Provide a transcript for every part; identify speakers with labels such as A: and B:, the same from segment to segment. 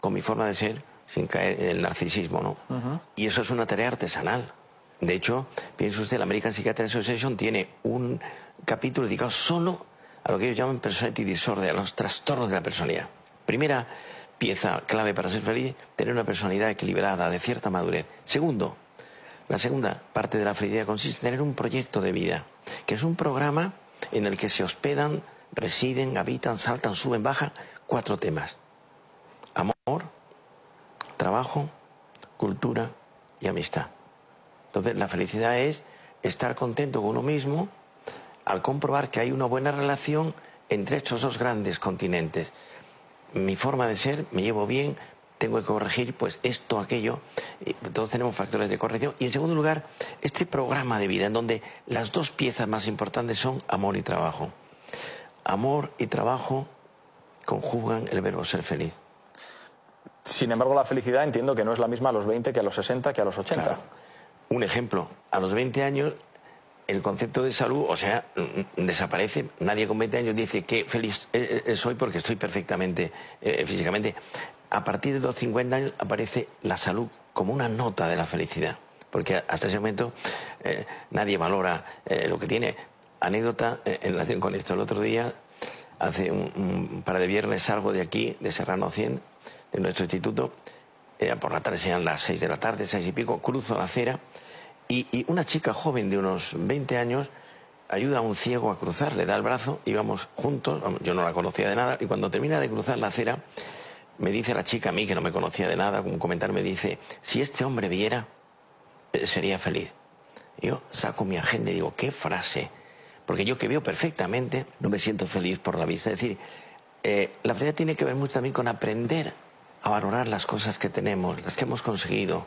A: con mi forma de ser sin caer en el narcisismo, ¿no? Y eso es una tarea artesanal. De hecho, piense usted, la American Psychiatric Association tiene un capítulo dedicado solo a lo que ellos llaman personality disorder, a los trastornos de la personalidad. Primera pieza clave para ser feliz, tener una personalidad equilibrada, de cierta madurez. Segundo, la segunda parte de la felicidad consiste en tener un proyecto de vida, que es un programa en el que se hospedan, residen, habitan, saltan, suben, bajan 4 temas. Amor, trabajo, cultura y amistad. Entonces, la felicidad es estar contento con uno mismo al comprobar que hay una buena relación entre estos 2 grandes continentes. Mi forma de ser, me llevo bien, tengo que corregir pues esto, aquello, todos tenemos factores de corrección. Y en segundo lugar, este programa de vida en donde las 2 piezas más importantes son amor y trabajo. Amor y trabajo conjugan el verbo ser feliz.
B: Sin embargo, la felicidad entiendo que no es la misma a los 20 que a los 60 que a los 80.
A: Claro. Un ejemplo, a los 20 años el concepto de salud, o sea, desaparece. Nadie con 20 años dice que feliz soy porque estoy perfectamente físicamente. A partir de los 50 años aparece la salud como una nota de la felicidad, porque hasta ese momento nadie valora lo que tiene. Anécdota en relación con esto. El otro día, hace un par de viernes, salgo de aquí, de Serrano 100, de nuestro instituto. Por la tarde sean las 6 de la tarde, 6 y pico, cruzo la acera y una chica joven de unos 20 años ayuda a un ciego a cruzar, le da el brazo, íbamos juntos, yo no la conocía de nada, y cuando termina de cruzar la acera, me dice la chica a mí, que no me conocía de nada, con un comentario me dice, si este hombre viera, sería feliz. Y yo saco mi agenda y digo, ¿qué frase? Porque yo que veo perfectamente, no me siento feliz por la vista. Es decir, la felicidad tiene que ver mucho también con aprender a valorar las cosas que tenemos, las que hemos conseguido.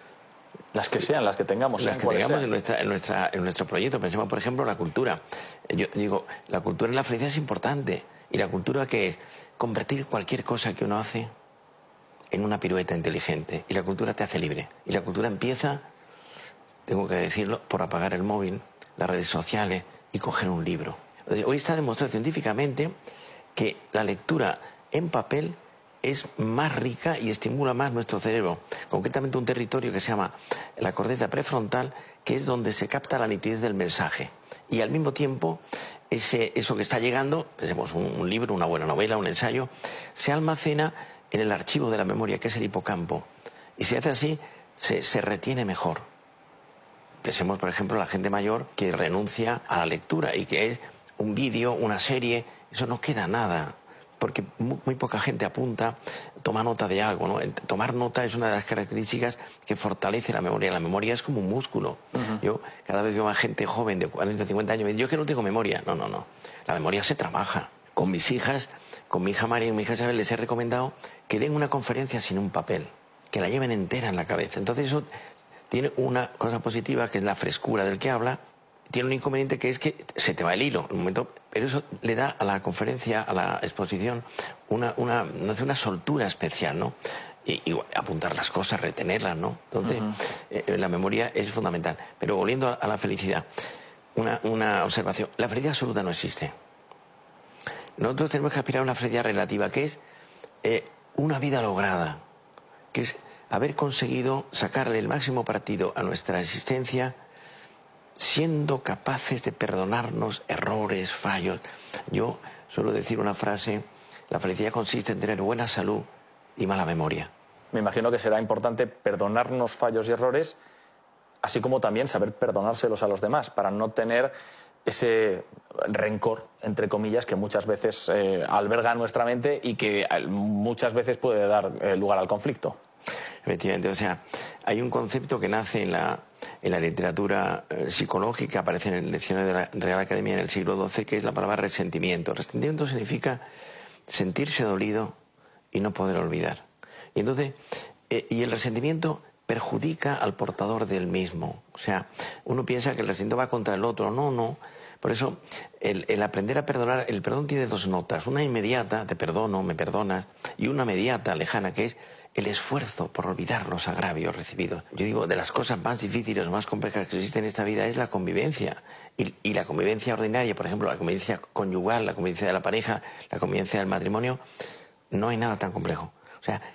B: Las que sean, las que tengamos.
A: Las que tengamos en nuestro proyecto. Pensemos, por ejemplo, la cultura. Yo digo, la cultura en la felicidad es importante. ¿Y la cultura qué es? Convertir cualquier cosa que uno hace en una pirueta inteligente. Y la cultura te hace libre. Y la cultura empieza, tengo que decirlo, por apagar el móvil, las redes sociales y coger un libro. Hoy está demostrado científicamente que la lectura en papel es más rica y estimula más nuestro cerebro, concretamente un territorio que se llama la corteza prefrontal, que es donde se capta la nitidez del mensaje. Y al mismo tiempo, eso que está llegando, pensemos un libro, una buena novela, un ensayo, se almacena en el archivo de la memoria, que es el hipocampo. Y si hace así, se retiene mejor. Pensemos, por ejemplo, la gente mayor que renuncia a la lectura y que es un vídeo, una serie, eso no queda nada. Porque muy poca gente apunta, toma nota de algo, ¿no? Tomar nota es una de las características que fortalece la memoria. La memoria es como un músculo. Yo cada vez veo más gente joven de 40, 50 años, me dice, yo es que no tengo memoria. No. La memoria se trabaja. Con mis hijas, con mi hija María y mi hija Isabel, les he recomendado que den una conferencia sin un papel, que la lleven entera en la cabeza. Entonces eso tiene una cosa positiva, que es la frescura del que habla. Tiene un inconveniente, que es que se te va el hilo en un momento, pero eso le da a la conferencia, a la exposición, una soltura especial, ¿no? Y apuntar las cosas, retenerlas, ¿no? Entonces, la memoria es fundamental. Pero volviendo a la felicidad, una observación. La felicidad absoluta no existe. Nosotros tenemos que aspirar a una felicidad relativa, que es una vida lograda, que es haber conseguido sacarle el máximo partido a nuestra existencia, siendo capaces de perdonarnos errores, fallos. Yo suelo decir una frase, la felicidad consiste en tener buena salud y mala memoria.
B: Me imagino que será importante perdonarnos fallos y errores, así como también saber perdonárselos a los demás, para no tener ese rencor, entre comillas, que muchas veces alberga nuestra mente y que muchas veces puede dar lugar al conflicto.
A: Efectivamente, o sea, hay un concepto que nace en la literatura psicológica, aparece en el diccionario de la Real Academia en el siglo XII, que es la palabra resentimiento. Resentimiento significa sentirse dolido y no poder olvidar. Y entonces, y el resentimiento perjudica al portador del mismo. O sea, uno piensa que el resentimiento va contra el otro. No. Por eso, el aprender a perdonar, el perdón tiene 2 notas. Una inmediata, te perdono, me perdonas, y una mediata, lejana, que es el esfuerzo por olvidar los agravios recibidos. Yo digo, de las cosas más difíciles o más complejas que existen en esta vida es la convivencia. Y la convivencia ordinaria, por ejemplo, la convivencia conyugal, la convivencia de la pareja, la convivencia del matrimonio, no hay nada tan complejo. O sea,